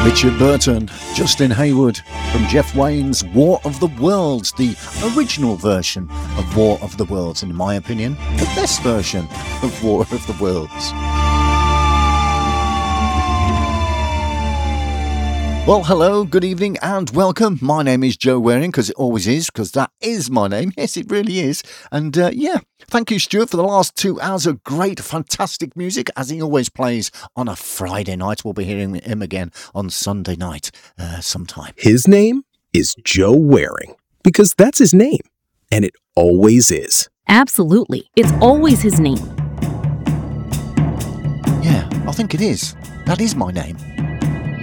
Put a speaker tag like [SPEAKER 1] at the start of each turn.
[SPEAKER 1] Richard Burton, Justin Hayward from Jeff Wayne's War of the Worlds, the original version of War of the Worlds, and in my opinion, the best version of War of the Worlds. Well, hello, good evening and welcome. My name is Joe Waring, because it always is, because that is my name. Yes, it really is. And thank you, Stuart, for the last 2 hours of great, fantastic music, as he always plays on a Friday night. We'll be hearing him again on Sunday night sometime.
[SPEAKER 2] His name is Joe Waring, because that's his name, and it always is.
[SPEAKER 3] Absolutely. It's always his name.
[SPEAKER 1] Yeah, I think it is. That is my name.